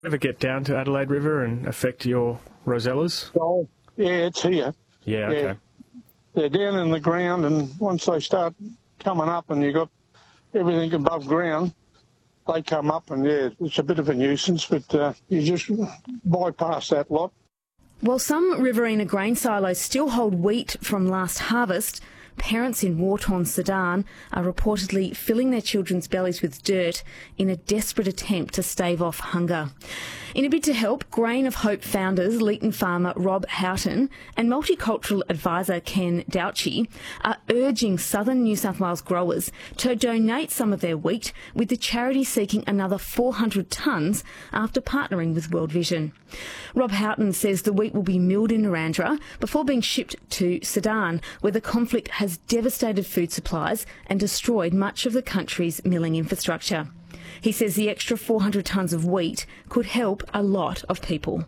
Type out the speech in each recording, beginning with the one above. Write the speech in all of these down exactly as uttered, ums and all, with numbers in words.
Ever get down to Adelaide River and affect your rosellas? Oh, yeah, it's here. Yeah, okay. Yeah. They're down in the ground, and once they start coming up and you've got everything above ground, they come up, and yeah, it's a bit of a nuisance, but uh, you just bypass that lot. While some Riverina grain silos still hold wheat from last harvest, parents in war-torn Sudan are reportedly filling their children's bellies with dirt in a desperate attempt to stave off hunger. In a bid to help, Grain of Hope founders Leeton farmer Rob Houghton and multicultural advisor Ken Douchy are urging southern New South Wales growers to donate some of their wheat, with the charity seeking another four hundred tonnes after partnering with World Vision. Rob Houghton says the wheat will be milled in Narrandera before being shipped to Sudan, where the conflict has devastated food supplies and destroyed much of the country's milling infrastructure. He says the extra four hundred tonnes of wheat could help a lot of people.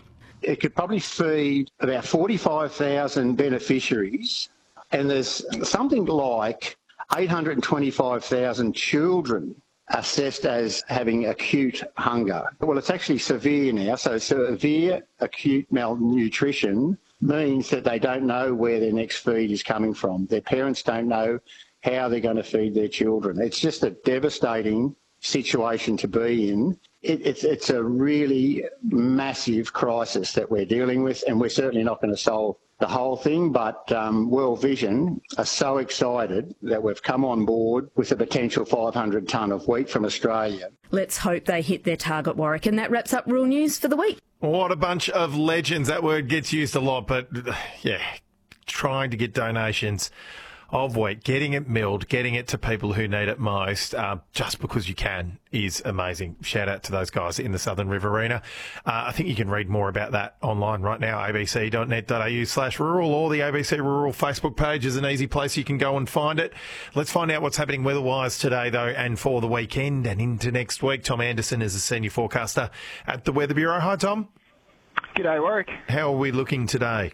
It could probably feed about forty-five thousand beneficiaries, and there's something like eight hundred twenty-five thousand children assessed as having acute hunger. Well, it's actually severe now, so severe acute malnutrition means that they don't know where their next feed is coming from. Their parents don't know how they're going to feed their children. It's just a devastating situation to be in. It, it's, it's a really massive crisis that we're dealing with, and we're certainly not going to solve the whole thing, but um, World Vision are so excited that we've come on board with a potential five hundred tonne of wheat from Australia. Let's hope they hit their target, Warwick. And that wraps up Rural News for the week. What a bunch of legends. That word gets used a lot, but yeah, trying to get donations of wheat, getting it milled, getting it to people who need it most, uh, just because you can, is amazing. Shout out to those guys in the Southern Riverina. Uh, I think you can read more about that online right now, abc.net.au slash rural, or the A B C Rural Facebook page is an easy place you can go and find it. Let's find out what's happening weather-wise today, though, and for the weekend and into next week. Tom Anderson is a senior forecaster at the Weather Bureau. Hi, Tom. G'day, Warwick. How are we looking today?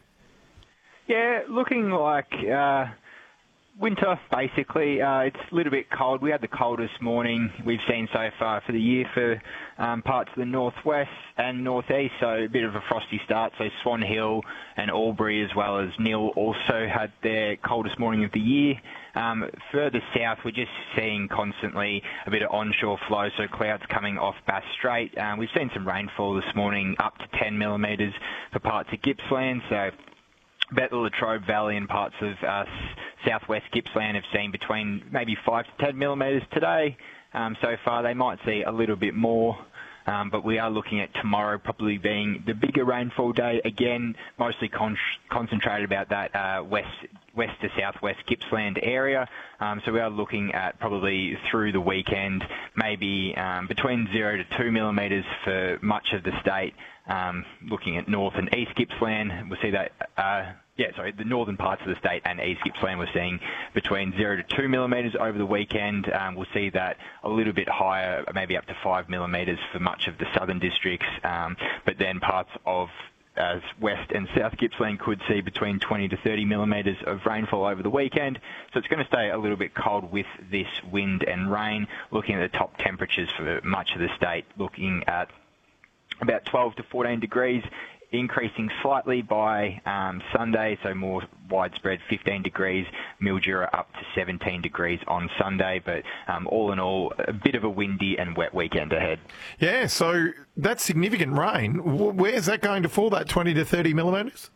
Yeah, looking like uh, winter, basically. Uh, it's a little bit cold. We had the coldest morning we've seen so far for the year for um, parts of the northwest and northeast, so a bit of a frosty start. So Swan Hill and Albury, as well as Neil, also had their coldest morning of the year. Um, further south, we're just seeing constantly a bit of onshore flow, so clouds coming off Bass Strait. Um, we've seen some rainfall this morning, up to ten millimetres for parts of Gippsland, so about the Latrobe Valley and parts of uh, southwest Gippsland have seen between maybe five to ten millimetres today. Um, so far, they might see a little bit more, um, but we are looking at tomorrow probably being the bigger rainfall day. Again, mostly con- concentrated about that uh, west west to southwest Gippsland area. Um, so we are looking at probably through the weekend, maybe um, between zero to two millimetres for much of the state. Um, looking at north and east Gippsland, we'll see that, uh, yeah, sorry, the northern parts of the state and east Gippsland, we're seeing between zero to two millimetres over the weekend. Um, we'll see that a little bit higher, maybe up to five millimetres for much of the southern districts, um, but then parts of as west and south Gippsland could see between twenty to thirty millimetres of rainfall over the weekend. So it's going to stay a little bit cold with this wind and rain. Looking at the top temperatures for much of the state, looking at about twelve to fourteen degrees, increasing slightly by um, Sunday, so more widespread fifteen degrees, Mildura up to seventeen degrees on Sunday, but um, all in all, a bit of a windy and wet weekend ahead. Yeah, so that's significant rain. Where's that going to fall, that twenty to thirty millimetres?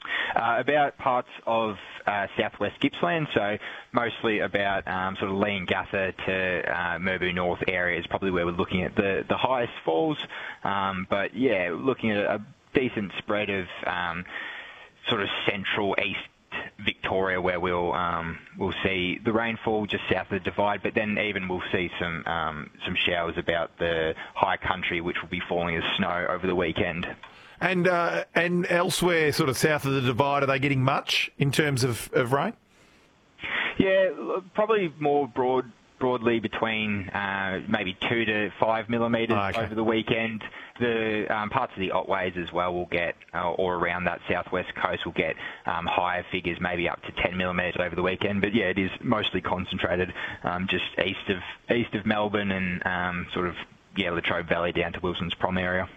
Uh, about parts of uh, southwest Gippsland, so mostly about um, sort of Leongatha to uh, Murbu North area is probably where we're looking at the, the highest falls. Um, but yeah, looking at a decent spread of um, sort of central east Victoria, where we'll um, we'll see the rainfall just south of the Divide, but then even we'll see some um, some showers about the high country, which will be falling as snow over the weekend. And uh, and elsewhere, sort of south of the Divide, are they getting much in terms of, of rain? Yeah, probably more broad. broadly between uh, maybe two to five millimetres oh, okay. over the weekend. The um, parts of the Otways as well will get, uh, or around that southwest coast will get um, higher figures, maybe up to ten millimetres over the weekend. But yeah, it is mostly concentrated um, just east of east of Melbourne and um, sort of yeah, Latrobe Valley down to Wilson's Prom area.